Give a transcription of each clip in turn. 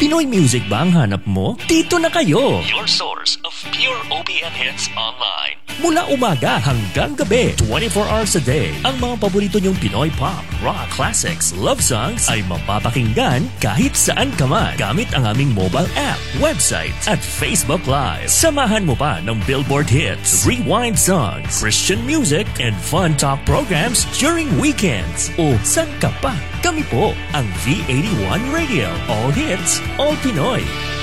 Pinoy music ba ang hanap mo? Dito na kayo! Your source of pure OPM hits online. Mula umaga hanggang gabi, 24 hours a day, ang mga paborito niyong Pinoy pop, rock, classics, love songs ay mapapakinggan kahit saan ka man gamit ang aming mobile app, website at Facebook Live. Samahan mo pa ng Billboard hits, rewind songs, Christian music, and fun talk programs during weekends. O saan ka pa? Kami po ang V81 Radio. All hits, all Pinoy.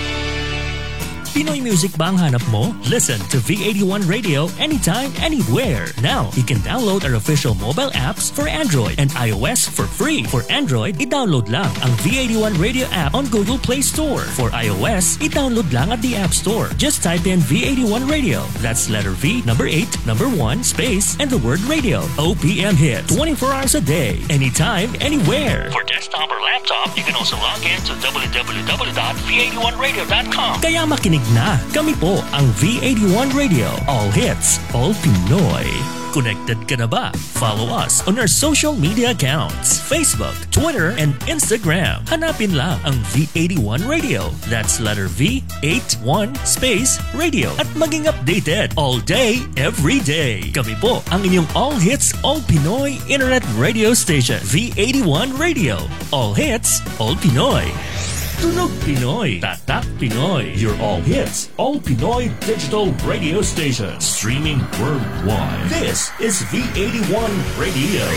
Pinoy music ba ang hanap mo? Listen to V81 Radio anytime, anywhere. Now, you can download our official mobile apps for Android and iOS for free. For Android, i-download lang ang V81 Radio app on Google Play Store. For iOS, i-download lang at the App Store. Just type in V81 Radio. That's letter V, number 8, number 1, space, and the word radio. OPM hit 24 hours a day, anytime, anywhere. For desktop or laptop, you can also log in to www.v81radio.com. Kaya makinig na, kami po ang V81 Radio. All hits, all Pinoy. Connected ka na ba? Follow us on our social media accounts, Facebook, Twitter, and Instagram. Hanapin lang ang V81 Radio. That's letter V, 81, space, radio. At maging updated all day, every day. Kami po ang inyong all hits, all Pinoy internet radio station. V81 Radio. All hits, all Pinoy. Tunog Pinoy, Tatak Pinoy, your all hits, all Pinoy digital radio station, streaming worldwide. This is V81 Radio.